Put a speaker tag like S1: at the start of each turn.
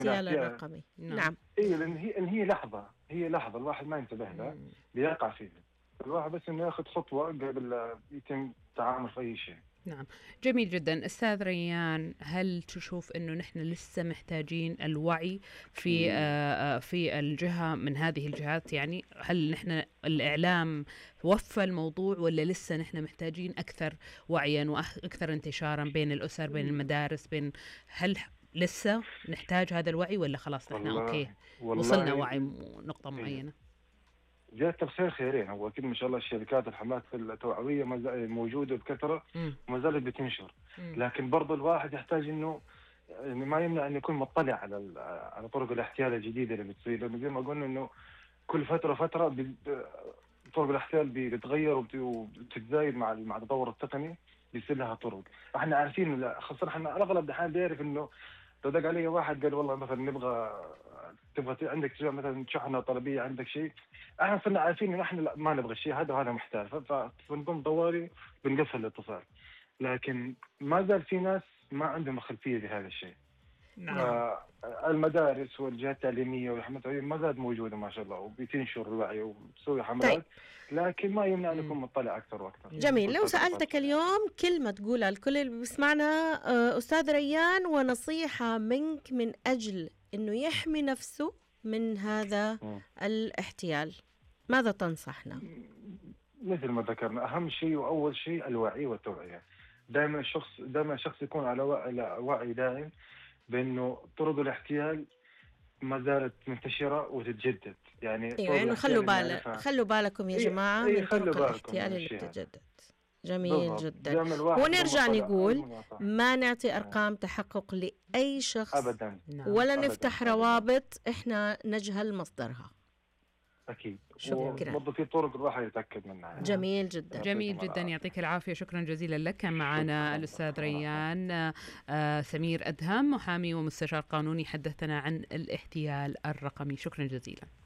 S1: الاحتيال الرقمي.
S2: نعم.
S3: اي لان هي لحظه الواحد ما ينتبه لها بيقع فيها. الواحد بس انه ياخذ خطوه قبل لا يتم التعامل في اي شيء.
S2: نعم، جميل جدا. أستاذ ريان، هل تشوف أنه نحن لسه محتاجين الوعي في الجهة من هذه الجهات؟ يعني هل نحن الإعلام وفى الموضوع، ولا لسه نحن محتاجين أكثر وعيا وأكثر انتشارا بين الأسر، بين المدارس، هل لسه نحتاج هذا الوعي، ولا خلاص نحن أوكي وصلنا وعي نقطة معينة؟
S3: جاء تفسير خيرين. هو أكيد ما شاء الله الشركات الحملات التوعوية موجودة بكثرة وما زالت بتنشر، لكن برضو الواحد يحتاج إنه يعني ما يمنع إنه يكون مطلع على طرق الاحتيال الجديدة اللي بتصير، لأنه زي ما قلنا إنه كل فترة طرق الاحتيال بتتغير وبتتزايد مع التطور التقني، بيصير لها طرق. احنا عارفين، خاصة احنا اغلب الأحيان بيعرف إنه لو دق علي واحد قال والله مثلا تبغى عندك مثلا شحنة طلبية، عندك شيء، احنا صرنا عارفين ان احنا ما نبغى الشيء هذا وهذا محتاج، فبنقوم طوالي بنقفل الاتصال. لكن ما زال في ناس ما عندهم خلفية بهذا الشيء.
S2: نعم.
S3: المدارس والجهات التعليمية والحملات ما زالت موجودة ما شاء الله، وبتنشر الوعي وبتسوي حملات. لكن ما يمنع أن يكون مطلع أكثر وأكثر.
S1: جميل. لو سألتك اليوم كلمة تقولها الكل اللي بيسمعنا أستاذ ريان، ونصيحة منك من أجل أنه يحمي نفسه من هذا الاحتيال، ماذا تنصحنا؟
S3: مثل ما ذكرنا، أهم شيء وأول شيء الوعي والتوعية. دائما الشخص يكون على وعي دائم بأنه طرق الاحتيال ما زالت منتشرة وتتجدد.
S1: يعني خلوا بالكم يا جماعة من طرق الاحتيال اللي بتتجدد. جميل جدا. ونرجع نقول ما نعطي أرقام تحقق لأي شخص
S3: أبدا،
S1: ولا نفتح روابط إحنا نجهل مصدرها.
S3: أكيد. برضه في طرق الواحد يتأكد منها.
S1: جميل جدا.
S2: جميل جدا، يعطيك العافية. شكرا جزيلا لك. كان معنا الأستاذ ريان سمير أدهم، محامي ومستشار قانوني، حدثنا عن الاحتيال الرقمي. شكرا جزيلا.